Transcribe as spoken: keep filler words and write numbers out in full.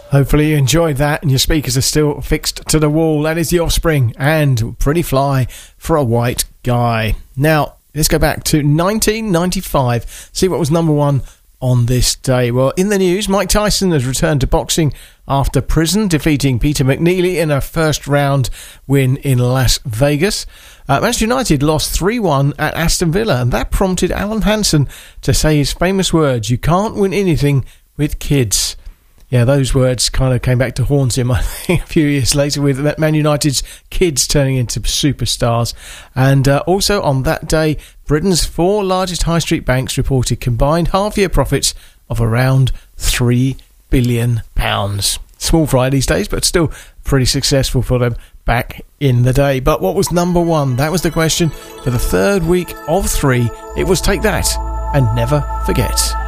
Hopefully you enjoyed that and your speakers are still fixed to the wall. That is The Offspring and Pretty Fly for a White Guy. Now, let's go back to nineteen ninety-five, see what was number one on this day. Well, in the news, Mike Tyson has returned to boxing after prison, defeating Peter McNeely in a first round win in Las Vegas. Uh, Manchester United lost three one at Aston Villa, and that prompted Alan Hansen to say his famous words, "You can't win anything with kids." Yeah, those words kind of came back to haunt him, I think, a few years later with Man United's kids turning into superstars. And uh, also on that day, Britain's four largest high street banks reported combined half-year profits of around three billion pounds. Small fry these days, but still pretty successful for them back in the day. But what was number one? That was the question for the third week of three. It was Take That and Never Forget.